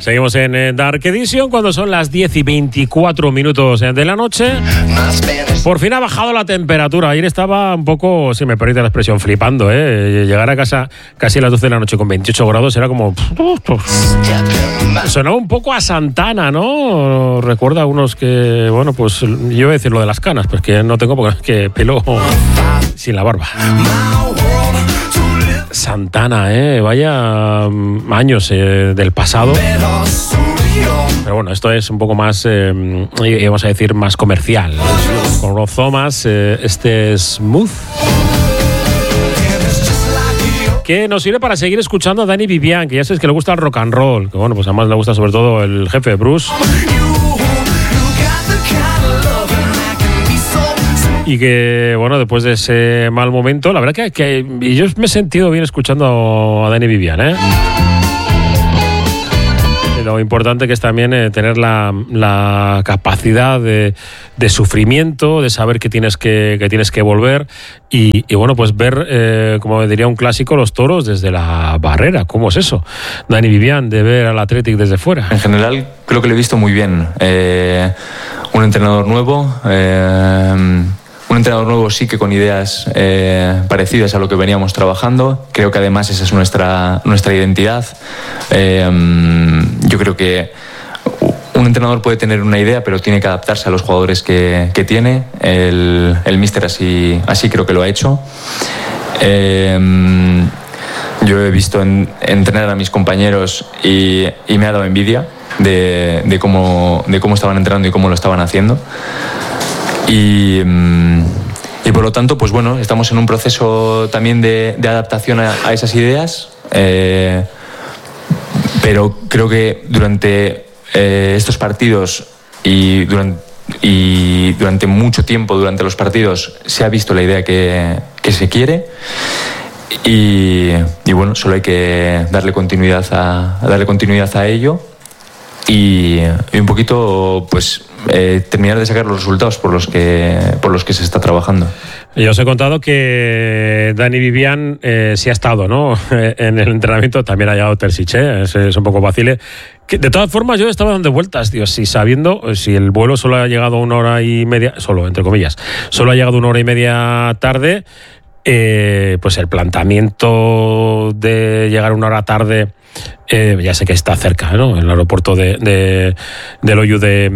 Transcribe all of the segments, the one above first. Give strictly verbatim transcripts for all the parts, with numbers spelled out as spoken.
Seguimos en eh, Dark Edition cuando son las diez y veinticuatro minutos de la noche. Por fin ha bajado la temperatura. Ayer estaba un poco, si me permite la expresión, flipando, ¿eh? Llegar a casa casi a las doce de la noche con veintiocho grados era como... Sonaba un poco a Santana, ¿no? Recuerda a unos que, bueno, pues yo iba a decir lo de las canas, pues que no tengo porque es que pelo sin la barba. Santana, ¿eh? Vaya años eh, del pasado. Pero bueno, esto es un poco más, eh, vamos a decir, más comercial. Con Rob Thomas, eh, este Smooth. Que nos sirve para seguir escuchando a Danny Vivian, que ya sabes que le gusta el rock and roll. Que bueno, pues además le gusta sobre todo el jefe Bruce. Y que, bueno, después de ese mal momento, la verdad que, que y yo me he sentido bien escuchando a Danny Vivian, ¿eh? Lo importante que es también eh, tener la, la capacidad de, de sufrimiento, de saber que tienes que, que, tienes que volver y, y, bueno, pues ver, eh, como diría un clásico, los toros desde la barrera. ¿Cómo es eso? Danny Vivian, de ver al Athletic desde fuera. En general, creo que lo he visto muy bien. Eh, un entrenador nuevo... Eh, Un entrenador nuevo sí que con ideas eh, parecidas a lo que veníamos trabajando. Creo que además esa es nuestra, nuestra identidad. Eh, yo creo que un entrenador puede tener una idea, pero tiene que adaptarse a los jugadores que, que tiene. El, el míster así, así creo que lo ha hecho. Eh, yo he visto en, entrenar a mis compañeros y, y me ha dado envidia de, de, cómo, de cómo estaban entrenando y cómo lo estaban haciendo. Y, y por lo tanto, pues bueno, estamos en un proceso también de, de adaptación a, a esas ideas, eh, pero creo que durante eh, estos partidos y durante, y durante mucho tiempo, durante los partidos, se ha visto la idea que, que se quiere. Y, y bueno, solo hay que darle continuidad a, a darle continuidad a ello y, y un poquito, pues, eh, terminar de sacar los resultados por los que por los que se está trabajando. Yo os he contado que Danny Vivian eh, sí ha estado, ¿no? En el entrenamiento también ha llegado Terzic, ¿eh? es, es un poco vacile. Que, de todas formas, yo estaba dando vueltas, tío, si sabiendo, si el vuelo solo ha llegado una hora y media, solo, entre comillas, solo ha llegado una hora y media tarde, eh, pues el planteamiento de llegar una hora tarde, eh, ya sé que está cerca, ¿no? En el aeropuerto de, de, de Loiu de,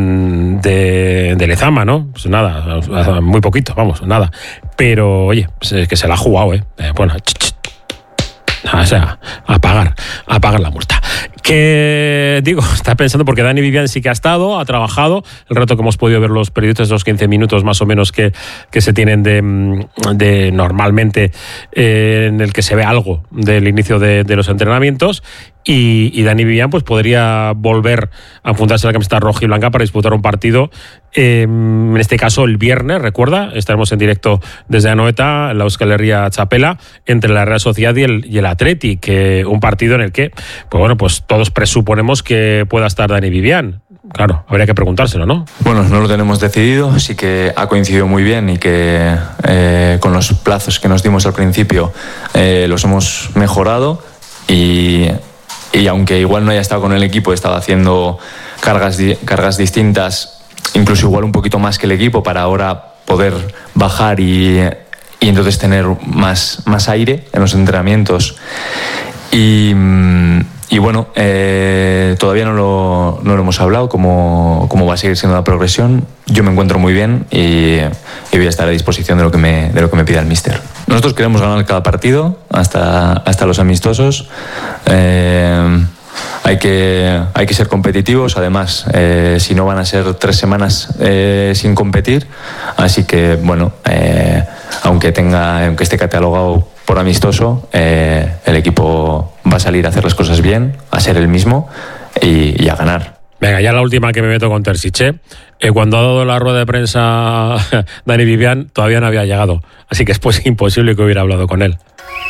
de, de Lezama, ¿no? Pues nada, muy poquito, vamos, nada. Pero, oye, pues es que se la ha jugado, ¿eh? eh bueno, ch, ch, o sea, a pagar, a pagar la multa. Que, digo, está pensando porque Danny Vivian sí que ha estado, ha trabajado, el rato que hemos podido ver los periodistas, los quince minutos más o menos que, que se tienen de, de normalmente eh, en el que se ve algo del inicio de, de los entrenamientos. Y, y Danny Vivian pues podría volver a fundarse la camiseta roja y blanca para disputar un partido, eh, en este caso el viernes, recuerda, estaremos en directo desde Anoeta, en la Euskal Herria Txapela, entre la Real Sociedad y el, y el Athletic, que un partido en el que, pues bueno, pues todos presuponemos que pueda estar Danny Vivian. Claro, habría que preguntárselo, ¿no? Bueno, no lo tenemos decidido, sí que ha coincidido muy bien y que eh, con los plazos que nos dimos al principio eh, los hemos mejorado y... Y aunque igual no haya estado con el equipo, he estado haciendo cargas, cargas distintas, incluso igual un poquito más que el equipo, para ahora poder bajar y, y entonces tener más, más aire en los entrenamientos. Y, y bueno, eh, todavía no lo, no lo hemos hablado, cómo, cómo va a seguir siendo la progresión. Yo me encuentro muy bien y, y voy a estar a disposición de lo que me, de lo que me pida el míster. Nosotros queremos ganar cada partido, hasta, hasta los amistosos. Eh, hay, que, hay que ser competitivos, además, eh, si no van a ser tres semanas eh, sin competir. Así que, bueno, eh, aunque, tenga, aunque esté catalogado por amistoso, eh, el equipo va a salir a hacer las cosas bien, a ser el mismo y, y a ganar. Venga, ya la última que me meto con Terzic, ¿eh? Eh, cuando ha dado la rueda de prensa Danny Vivian, todavía no había llegado. Así que es pues imposible que hubiera hablado con él.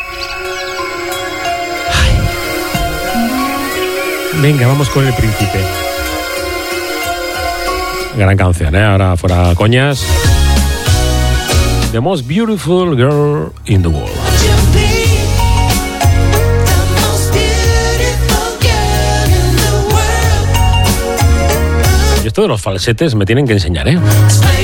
Ay. Venga, vamos con El Príncipe. Gran canción, ¿eh? Ahora fuera coñas. The most beautiful girl in the world. esto de los falsetes me tienen que enseñar, ¿eh?